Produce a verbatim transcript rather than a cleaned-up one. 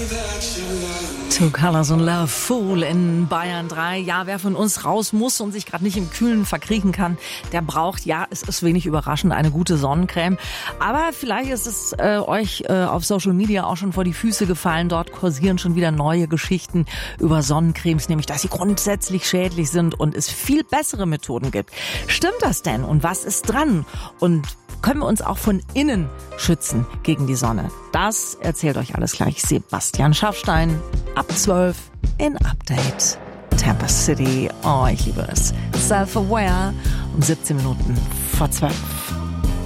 Two Colors and Love, Fool in Bayern drei. Ja, wer von uns raus muss und sich gerade nicht im Kühlen verkriechen kann, der braucht, ja, es ist wenig überraschend, eine gute Sonnencreme. Aber vielleicht ist es äh, euch äh, auf Social Media auch schon vor die Füße gefallen. Dort kursieren schon wieder neue Geschichten über Sonnencremes, nämlich, dass sie grundsätzlich schädlich sind und es viel bessere Methoden gibt. Stimmt das denn? Und was ist dran? Und können wir uns auch von innen schützen gegen die Sonne? Das erzählt euch alles gleich Sebastian Schaffstein ab zwölf in Update Tampa City. Oh, ich liebe es. Self-Aware um siebzehn Minuten vor zwölf.